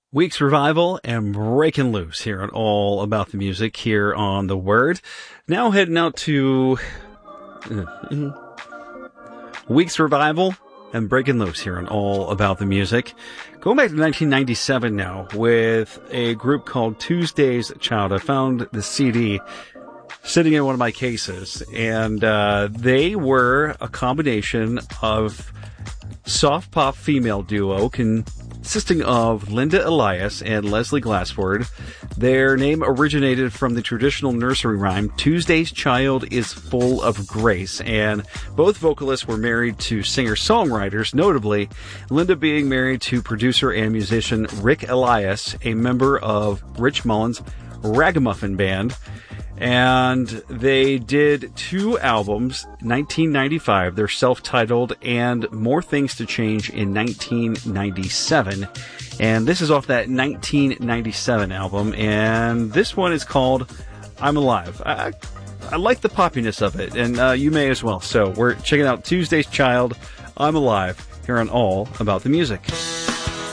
Week's Revival and Breaking Loose here on All About the Music here on The Word. Now heading out to Week's Revival and Breaking Loose here on All About the Music. Going back to 1997 now with a group called Tuesday's Child. I found the CD sitting in one of my cases, and they were a combination of soft pop female duo consisting of Linda Elias and Leslie Glassford. Their name originated from the traditional nursery rhyme, Tuesday's Child is Full of Grace, and both vocalists were married to singer-songwriters, notably Linda being married to producer and musician Rick Elias, a member of Rich Mullins' Ragamuffin Band. And they did 2 albums, 1995, they're self-titled, and More Things to Change in 1997. And this is off that 1997 album, and this one is called I'm Alive. I like the poppiness of it, and you may as well. So we're checking out Tuesday's Child, I'm Alive, here on All About the Music.